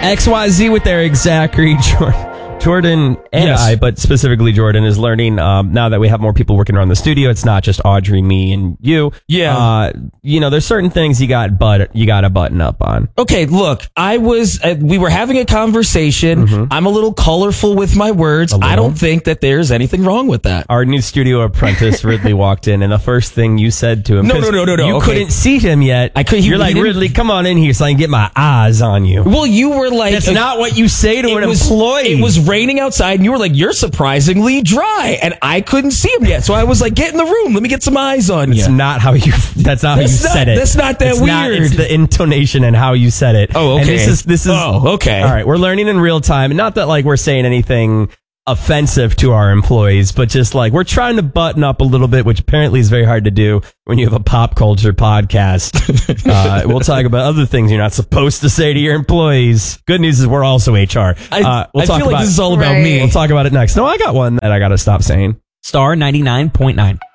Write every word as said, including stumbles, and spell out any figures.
X Y Z with Eric, Zachary, Jordan. Jordan and Yes. I, but specifically Jordan, is learning um, now that we have more people working around the studio. It's not just Audrey, me, and you. Yeah. Uh, you know, there's certain things you got, but you got to button up on. Okay, look, I was, uh, we were having a conversation. Mm-hmm. I'm a little colorful with my words. A little? I don't think that there's anything wrong with that. Our new studio apprentice Ridley walked in, and the first thing you said to him, No, 'cause no, no, no, no, you okay. couldn't see him yet. I could- he- You're he like, didn't- Ridley, come on in here so I can get my eyes on you. Well, you were like, That's uh, not what you say to it an was, employee. It was raining outside, and you were like, "You're surprisingly dry," and I couldn't see him yet. So I was like, "Get in the room. Let me get some eyes on you." It's not how you. That's not That's how you not- said it. that's not that it's Not, weird. it's the intonation and how you said it. Oh, okay. And this is this is. Oh, okay. All right, we're learning in real time, and not that like we're saying anything offensive to our employees, but just like we're trying to button up a little bit, which apparently is very hard to do when you have a pop culture podcast. uh, we'll talk about other things you're not supposed to say to your employees. Good news is we're also H R. I, uh, we'll I talk feel like about this is all about Right. me. We'll talk about it next. No, I got one that I got to stop saying. Star ninety-nine point nine.